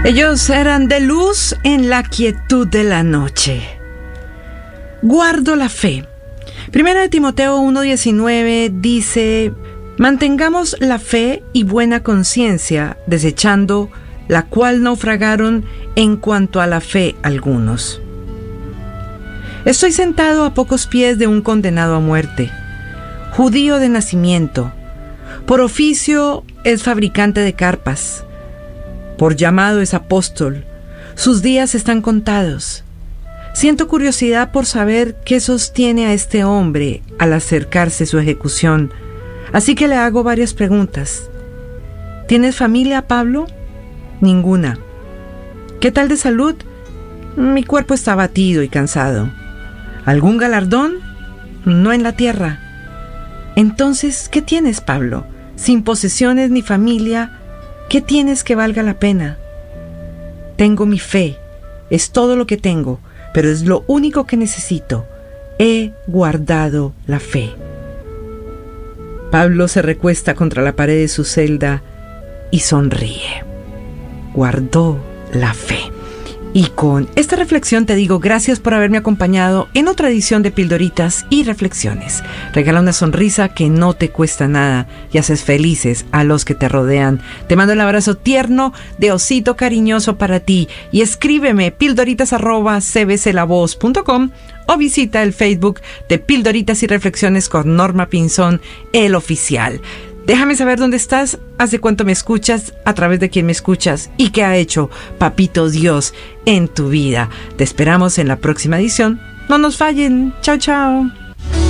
Ellos eran de luz en la quietud de la noche. Guardo la fe. Primera de Timoteo 1:19 dice: mantengamos la fe y buena conciencia, desechando la cual naufragaron en cuanto a la fe algunos. Estoy sentado a pocos pies de un condenado a muerte, judío de nacimiento. Por oficio es fabricante de carpas. Por llamado es apóstol. Sus días están contados. Siento curiosidad por saber qué sostiene a este hombre al acercarse su ejecución, así que le hago varias preguntas. ¿Tienes familia, Pablo? Ninguna. ¿Qué tal de salud? Mi cuerpo está abatido y cansado. ¿Algún galardón? No en la tierra. Entonces, ¿qué tienes, Pablo? Sin posesiones ni familia, ¿qué tienes que valga la pena? Tengo mi fe, es todo lo que tengo, pero es lo único que necesito. He guardado la fe. Pablo se recuesta contra la pared de su celda y sonríe. Guardó la fe. Y con esta reflexión te digo gracias por haberme acompañado en otra edición de Pildoritas y Reflexiones. Regala una sonrisa que no te cuesta nada y haces felices a los que te rodean. Te mando el abrazo tierno de osito cariñoso para ti y escríbeme pildoritas@cbclavoz.com o visita el Facebook de Pildoritas y Reflexiones con Norma Pinzón, el oficial. Déjame saber dónde estás, hace cuánto me escuchas, a través de quién me escuchas y qué ha hecho Papito Dios en tu vida. Te esperamos en la próxima edición. No nos fallen. Chao, chao.